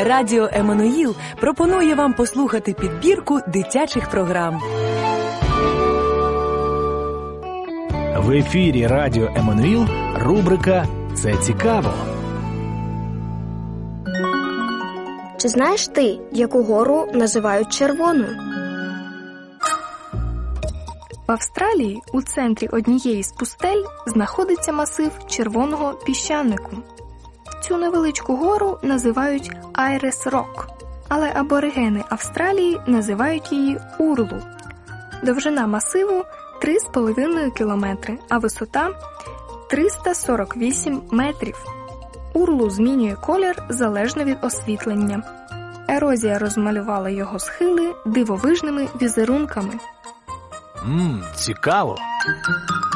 Радіо Еммануїл пропонує вам послухати підбірку дитячих програм. В ефірі Радіо Еммануїл рубрика «Це цікаво». Чи знаєш ти, яку гору називають червоною? В Австралії у центрі однієї з пустель знаходиться масив червоного піщанику. Цю невеличку гору називають Айрес Рок, але аборигени Австралії називають її Урлу. Довжина масиву 3,5 кілометри, а висота 348 метрів. Урлу змінює колір залежно від освітлення. Ерозія розмалювала його схили дивовижними візерунками. Цікаво.